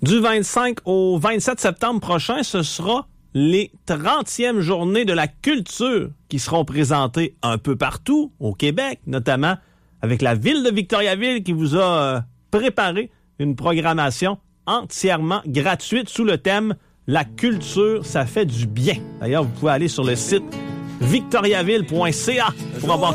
Du 25 au 27 septembre prochain, ce sera les 30e journées de la culture qui seront présentées un peu partout au Québec, notamment avec la ville de Victoriaville qui vous a préparé une programmation entièrement gratuite sous le thème « La culture, ça fait du bien ». D'ailleurs, vous pouvez aller sur le site victoriaville.ca pour avoir